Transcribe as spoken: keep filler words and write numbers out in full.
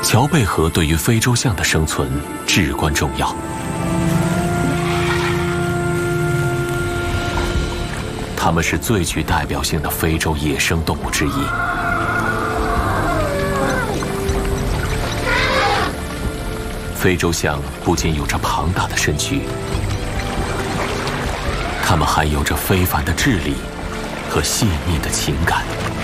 乔贝河对于非洲象的生存至关重要。它们是最具代表性的非洲野生动物之一。非洲象不仅有着庞大的身躯，它们还有着非凡的智力和细腻的情感。